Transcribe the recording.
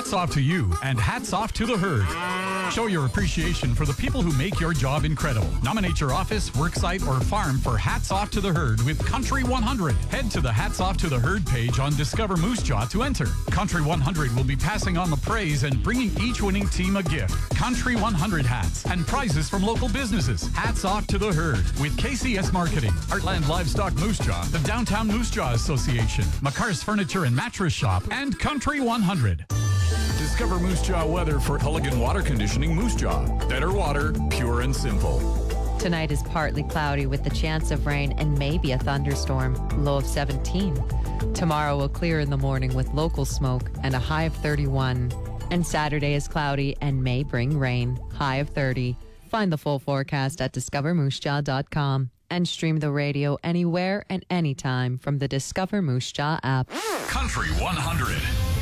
Hats off to you, and hats off to the herd. Show your appreciation for the people who make your job incredible. Nominate your office, worksite, or farm for Hats Off to the Herd with Country 100. Head to the Hats Off to the Herd page on Discover Moose Jaw to enter. Country 100 will be passing on the praise and bringing each winning team a gift. Country 100 hats and prizes from local businesses. Hats Off to the Herd with KCS Marketing, Heartland Livestock Moose Jaw, the Downtown Moose Jaw Association, McCar's Furniture and Mattress Shop, and Country 100. Discover Moose Jaw weather for Culligan Water Conditioning Moose Jaw. Better water, pure and simple. Tonight is partly cloudy with the chance of rain and maybe a thunderstorm, low of 17. Tomorrow will clear in the morning with local smoke and a high of 31. And Saturday is cloudy and may bring rain, high of 30. Find the full forecast at discovermoosejaw.com and stream the radio anywhere and anytime from the Discover Moose Jaw app. Country 100.